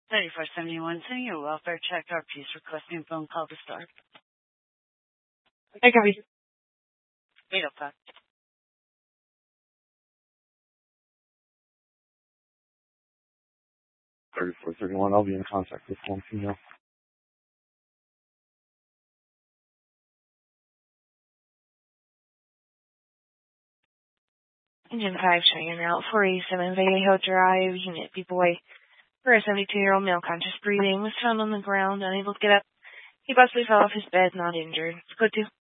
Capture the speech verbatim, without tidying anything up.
thirty-four seventy-one, sending you a welfare check or piece requesting phone call to start. I copy. eight oh five. thirty-four thirty-one, I'll be in contact with one female. Engine five, showing en route, four eighty-seven Vallejo Drive, Unit B-Boy. For a seventy-two-year-old male, conscious breathing, was found on the ground, unable to get up. He possibly fell off his bed, not injured. Go to.